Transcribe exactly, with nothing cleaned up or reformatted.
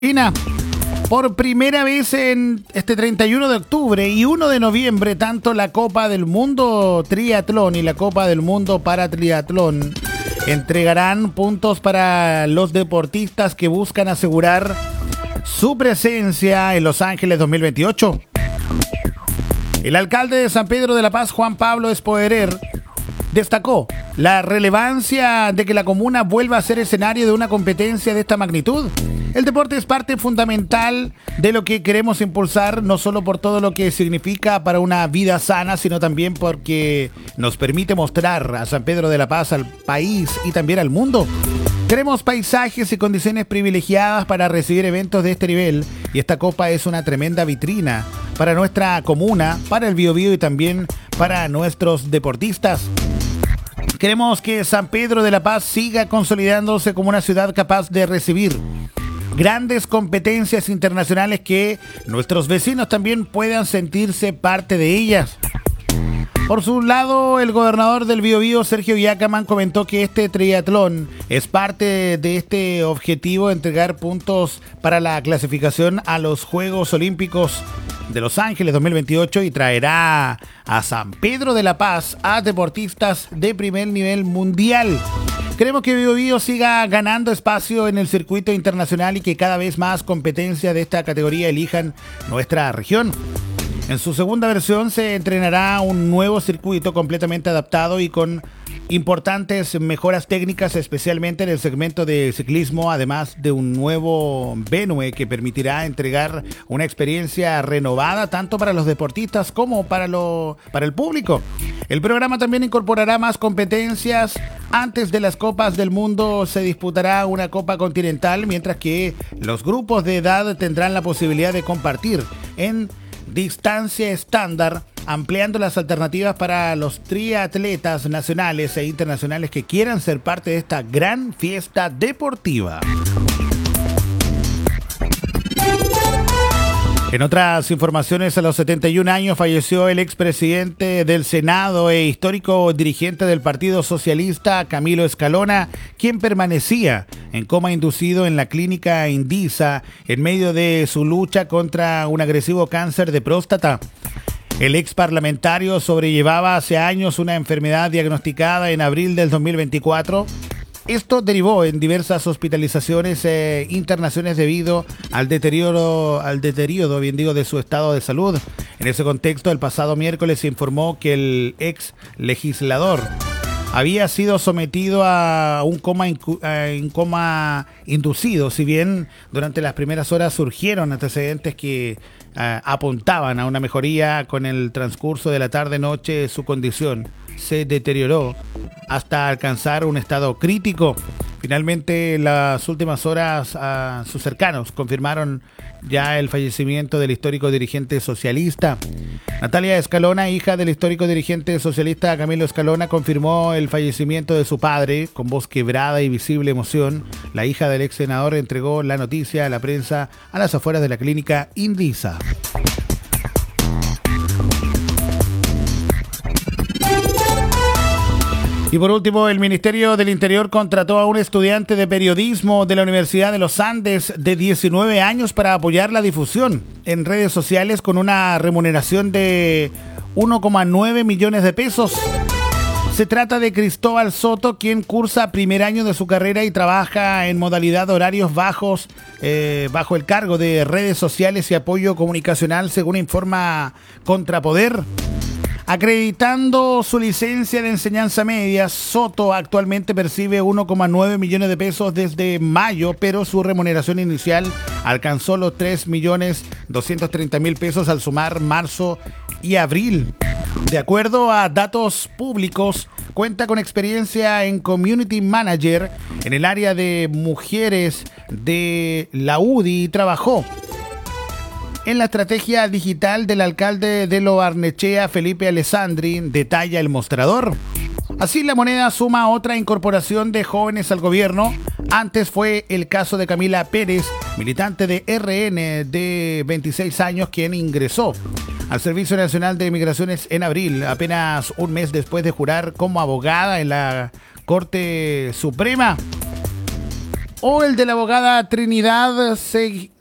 Ina, por primera vez en este treinta y uno de octubre y uno de noviembre, tanto la Copa del Mundo Triatlón y la Copa del Mundo para Triatlón entregarán puntos para los deportistas que buscan asegurar su presencia en Los Ángeles dos mil veintiocho. El alcalde de San Pedro de la Paz, Juan Pablo Esporer, destacó la relevancia de que la comuna vuelva a ser escenario de una competencia de esta magnitud. El deporte es parte fundamental de lo que queremos impulsar, no solo por todo lo que significa para una vida sana, sino también porque nos permite mostrar a San Pedro de la Paz, al país y también al mundo. Queremos paisajes y condiciones privilegiadas para recibir eventos de este nivel, y esta copa es una tremenda vitrina para nuestra comuna, para el Biobío y también para nuestros deportistas. Queremos que San Pedro de la Paz siga consolidándose como una ciudad capaz de recibir grandes competencias internacionales, que nuestros vecinos también puedan sentirse parte de ellas. Por su lado, el gobernador del Biobío, Sergio Yacaman, comentó que este triatlón es parte de este objetivo, entregar puntos para la clasificación a los Juegos Olímpicos de Los Ángeles dos mil veintiocho, y traerá a San Pedro de la Paz a deportistas de primer nivel mundial. Queremos que Biobío siga ganando espacio en el circuito internacional y que cada vez más competencias de esta categoría elijan nuestra región. En su segunda versión se entrenará un nuevo circuito completamente adaptado y con importantes mejoras técnicas, especialmente en el segmento de ciclismo, además de un nuevo venue que permitirá entregar una experiencia renovada tanto para los deportistas como para, lo, para el público. El programa también incorporará más competencias. Antes de las Copas del Mundo se disputará una Copa Continental, mientras que los grupos de edad tendrán la posibilidad de compartir en distancia estándar, ampliando las alternativas para los triatletas nacionales e internacionales que quieran ser parte de esta gran fiesta deportiva. En otras informaciones, a los setenta y un años falleció el expresidente del Senado e histórico dirigente del Partido Socialista, Camilo Escalona, quien permanecía en coma inducido en la clínica Indisa en medio de su lucha contra un agresivo cáncer de próstata. El ex parlamentario sobrellevaba hace años una enfermedad diagnosticada en abril del dos mil veinticuatro. Esto derivó en diversas hospitalizaciones e internaciones debido al deterioro, al deterioro, bien digo, de su estado de salud. En ese contexto, el pasado miércoles se informó que el ex legislador había sido sometido a un coma, a un coma inducido, si bien durante las primeras horas surgieron antecedentes que uh, apuntaban a una mejoría. Con el transcurso de la tarde-noche su condición se deterioró hasta alcanzar un estado crítico. Finalmente, en las últimas horas, uh, sus cercanos confirmaron ya el fallecimiento del histórico dirigente socialista. Natalia Escalona, hija del histórico dirigente socialista Camilo Escalona, confirmó el fallecimiento de su padre. Con voz quebrada y visible emoción, la hija del ex senador entregó la noticia a la prensa a las afueras de la clínica Indisa. Y por último, el Ministerio del Interior contrató a un estudiante de periodismo de la Universidad de los Andes de diecinueve años para apoyar la difusión en redes sociales con una remuneración de uno coma nueve millones de pesos. Se trata de Cristóbal Soto, quien cursa primer año de su carrera y trabaja en modalidad de horarios bajos, eh, bajo el cargo de redes sociales y apoyo comunicacional, según informa Contrapoder. Acreditando su licencia de enseñanza media, Soto actualmente percibe uno coma nueve millones de pesos desde mayo, pero su remuneración inicial alcanzó los tres millones doscientos treinta mil pesos al sumar marzo y abril. De acuerdo a datos públicos, cuenta con experiencia en Community Manager en el área de mujeres de la U D I y trabajó en la estrategia digital del alcalde de Lo Barnechea, Felipe Alessandri, detalla el mostrador. Así, La Moneda suma otra incorporación de jóvenes al gobierno. Antes fue el caso de Camila Pérez, militante de R N de veintiséis años, quien ingresó al Servicio Nacional de Migraciones en abril, apenas un mes después de jurar como abogada en la Corte Suprema. o el de la abogada Trinidad Se-